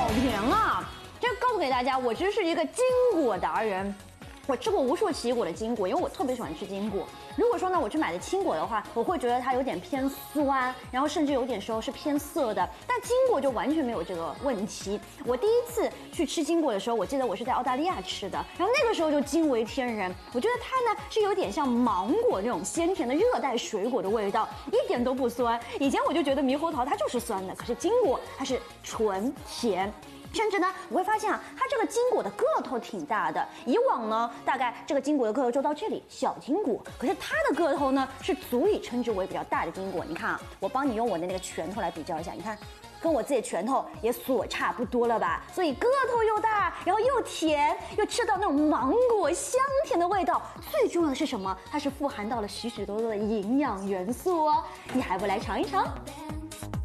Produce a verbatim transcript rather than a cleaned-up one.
好甜啊！这告诉给大家，我其实是一个金果达人。我吃过无数奇异果的金果，因为我特别喜欢吃金果。如果说呢，我去买的青果的话，我会觉得它有点偏酸，然后甚至有点时候是偏涩的。但金果就完全没有这个问题。我第一次去吃金果的时候，我记得我是在澳大利亚吃的，然后那个时候就惊为天人。我觉得它呢是有点像芒果那种鲜甜的热带水果的味道，一点都不酸。以前我就觉得猕猴桃它就是酸的，可是金果它是纯甜。甚至呢，我会发现啊，它这个金果的个头挺大的。以往呢，大概这个金果的个头就到这里，小金果。可是它的个头呢，是足以称之为比较大的金果。你看啊，我帮你用我的那个拳头来比较一下，你看，跟我自己的拳头也所差不多了吧？所以个头又大，然后又甜，又吃到那种芒果香甜的味道。最重要的是什么？它是富含到了许许多多的营养元素哦。你还不来尝一尝？